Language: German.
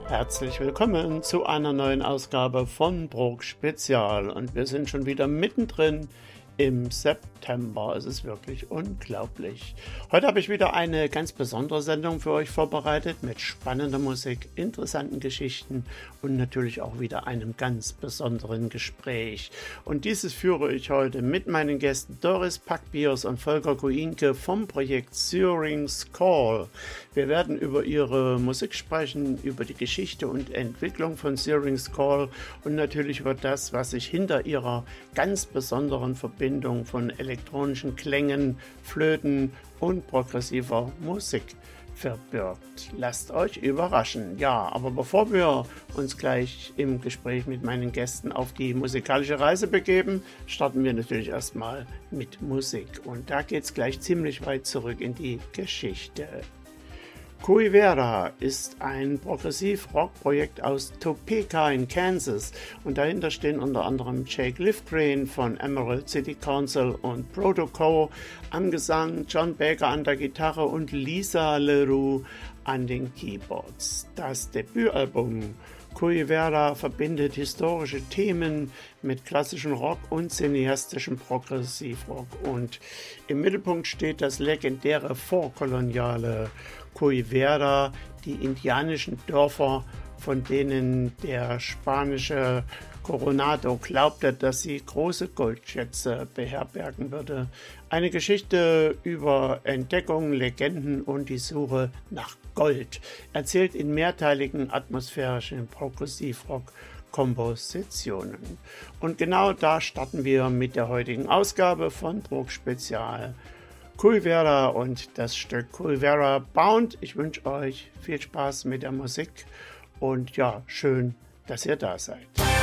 Herzlich willkommen zu einer neuen Ausgabe von Prog Spezial und wir sind schon wieder mittendrin im September. Es ist wirklich unglaublich. Heute habe ich wieder eine ganz besondere Sendung für euch vorbereitet mit spannender Musik, interessanten Geschichten und natürlich auch wieder einem ganz besonderen Gespräch. Und dieses führe ich heute mit meinen Gästen Doris Packbiers und Volker Kuinke vom Projekt Syrinx Call. Wir werden über ihre Musik sprechen, über die Geschichte und Entwicklung von Syrinx Call und natürlich über das, was sich hinter ihrer ganz besonderen Verbindung von elektronischen Klängen, Flöten und progressiver Musik verbirgt. Lasst euch überraschen. Ja, aber bevor wir uns gleich im Gespräch mit meinen Gästen auf die musikalische Reise begeben, starten wir natürlich erstmal mit Musik. Und da geht es gleich ziemlich weit zurück in die Geschichte. Cuivera ist ein Progressiv-Rock-Projekt aus Topeka in Kansas und dahinter stehen unter anderem Jake Lifgren von Emerald City Council und Protoco am Gesang, John Baker an der Gitarre und Lisa LeRoux an den Keyboards. Das Debütalbum Cuivera verbindet historische Themen mit klassischem Rock und cineastischem Progressivrock und im Mittelpunkt steht das legendäre vorkoloniale Cuivera, die indianischen Dörfer, von denen der spanische Coronado glaubte, dass sie große Goldschätze beherbergen würde. Eine Geschichte über Entdeckung, Legenden und die Suche nach Gold, erzählt in mehrteiligen atmosphärischen Progressivrock-Kompositionen. Und genau da starten wir mit der heutigen Ausgabe von Prog Spezial. Cuivera und das Stück Cuivera Bound. Ich wünsche euch viel Spaß mit der Musik und ja, schön, dass ihr da seid.